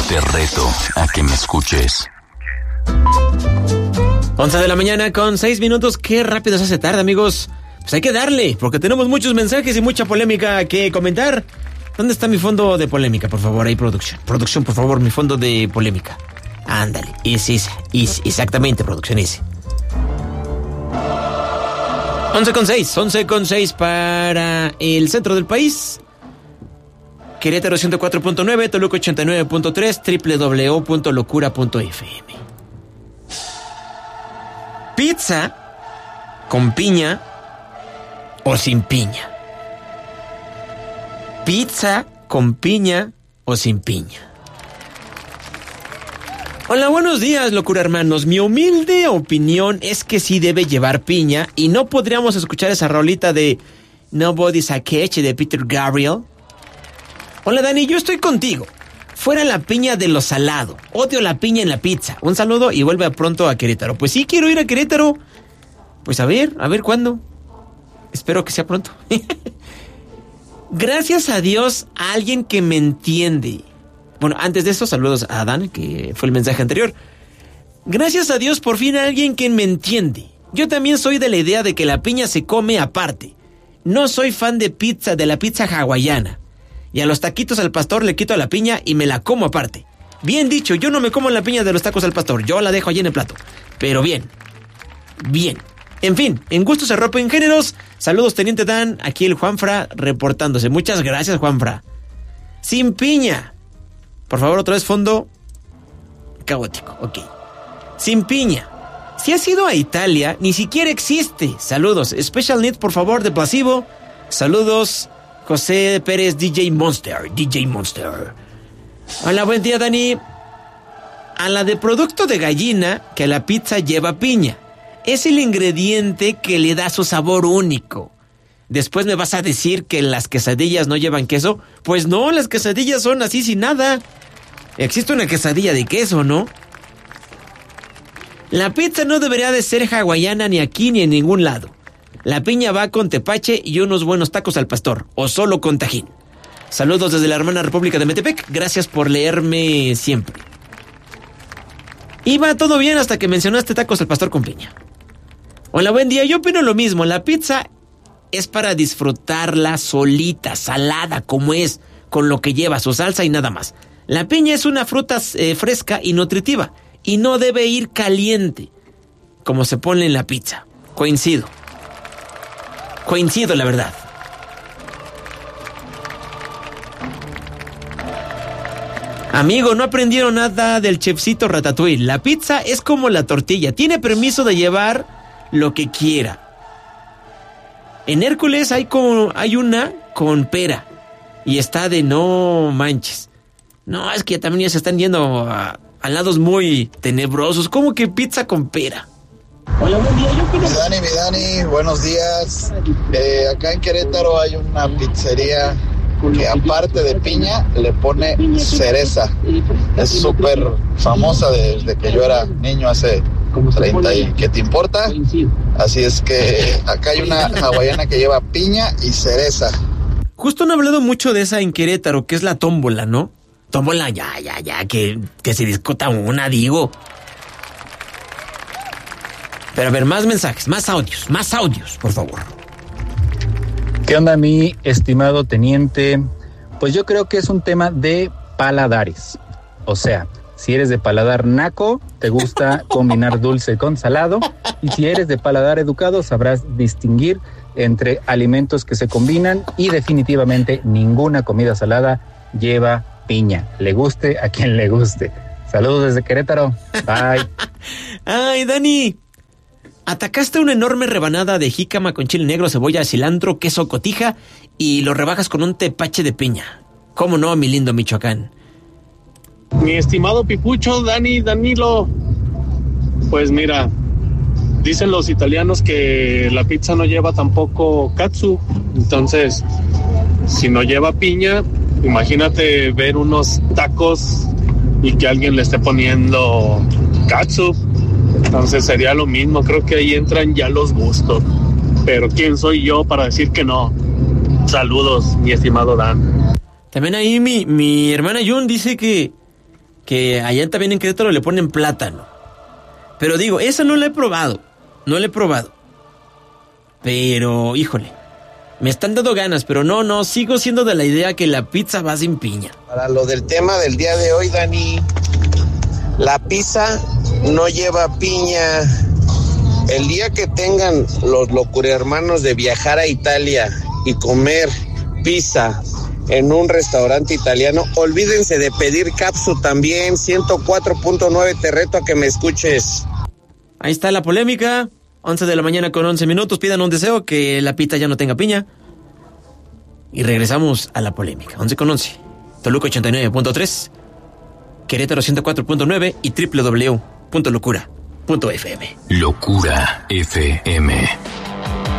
Te reto a que me escuches. 11 de la mañana con 6 minutos. Qué rápido se hace tarde, amigos. Pues hay que darle, porque tenemos muchos mensajes y mucha polémica que comentar. ¿Dónde está mi fondo de polémica? Por favor, ahí, producción. Producción, por favor, mi fondo de polémica. Ándale, exactamente, producción, ese. 11:06 para el centro del país. Querétaro 104.9, Toluca 89.3, www.locura.fm. Pizza con piña o sin piña. Pizza con piña o sin piña. Hola, buenos días, locura hermanos. Mi humilde opinión es que sí debe llevar piña y no podríamos escuchar esa rolita de Nobody's a Catch de Peter Gabriel. Hola, Dani, yo estoy contigo. Fuera la piña de lo salado. Odio la piña en la pizza. Un saludo y vuelve pronto a Querétaro. Pues sí, quiero ir a Querétaro. Pues a ver cuándo. Espero que sea pronto. Gracias a Dios, a alguien que me entiende. Bueno, antes de eso, saludos a Adán, que fue el mensaje anterior. Gracias a Dios, por fin alguien que me entiende. Yo también soy de la idea de que la piña se come aparte. No soy fan de la pizza hawaiana. Y a los taquitos al pastor le quito la piña y me la como aparte. Bien dicho, yo no me como la piña de los tacos al pastor. Yo la dejo allí en el plato. Pero bien. En fin, en gustos se rompen géneros. Saludos, Teniente Dan. Aquí el Juanfra reportándose. Muchas gracias, Juanfra. Sin piña. Por favor, otra vez fondo caótico. Ok. Sin piña. Si has ido a Italia, ni siquiera existe. Saludos. Special Need, por favor, de Pasivo. Saludos, José Pérez, DJ Monster. Hola, buen día, Dani. A la de producto de gallina, que la pizza lleva piña. Es el ingrediente que le da su sabor único. Después me vas a decir que las quesadillas no llevan queso. Pues no, las quesadillas son así sin nada. Existe una quesadilla de queso, ¿no? La pizza no debería de ser hawaiana ni aquí ni en ningún lado. La piña va con tepache y unos buenos tacos al pastor, o solo con tajín. Saludos desde la hermana República de Metepec. Gracias por leerme siempre. Iba todo bien hasta que mencionaste tacos al pastor con piña. Hola, buen día. Yo opino lo mismo. La pizza es para disfrutarla solita, salada como es, con lo que lleva su salsa y nada más. La piña es una fruta fresca y nutritiva y no debe ir caliente, como se pone en la pizza. Coincido, la verdad. Amigo, no aprendieron nada del chefcito Ratatouille. La pizza es como la tortilla, tiene permiso de llevar lo que quiera. En Hércules hay una con pera y está de no manches. No, es que también ya se están yendo a lados muy tenebrosos. ¿Cómo que pizza con pera? Hola, buen día. Mi Dani, buenos días. Acá en Querétaro hay una pizzería que aparte de piña le pone cereza. Es súper famosa desde que yo era niño hace 30 y ¿qué te importa? Así es que acá hay una hawaiana que lleva piña y cereza. Justo han hablado mucho de esa en Querétaro, que es la tómbola, ¿no? Tómbola, ya, que se discuta una, digo. Pero a ver, más mensajes, más audios, por favor. ¿Qué onda, mi estimado teniente? Pues yo creo que es un tema de paladares. O sea, si eres de paladar naco, te gusta combinar dulce con salado. Y si eres de paladar educado, sabrás distinguir entre alimentos que se combinan. Y definitivamente ninguna comida salada lleva piña. Le guste a quien le guste. Saludos desde Querétaro. Bye. Ay, Dani. Atacaste una enorme rebanada de jícama con chile negro, cebolla, cilantro, queso cotija y lo rebajas con un tepache de piña. ¿Cómo no, mi lindo Michoacán? Mi estimado Pipucho, Danilo. Pues mira, dicen los italianos que la pizza no lleva tampoco katsu. Entonces, si no lleva piña, imagínate ver unos tacos y que alguien le esté poniendo katsu. Entonces sería lo mismo, creo que ahí entran ya los gustos. Pero ¿quién soy yo para decir que no? Saludos, mi estimado Dan. También ahí mi hermana Jun dice que que allá también en Querétaro le ponen plátano. Pero digo, esa no la he probado. Pero, híjole, me están dando ganas, pero no, sigo siendo de la idea que la pizza va sin piña. Para lo del tema del día de hoy, Dani, la pizza no lleva piña. El día que tengan los locurhermanos de viajar a Italia y comer pizza en un restaurante italiano, olvídense de pedir capsu también. 104.9, te reto a que me escuches. Ahí está la polémica. 11 de la mañana con 11 minutos. Pidan un deseo, que la pizza ya no tenga piña. Y regresamos a la polémica. 11 con 11. Toluca 89.3. Querétaro 104.9 y www.locura.fm. Locura FM.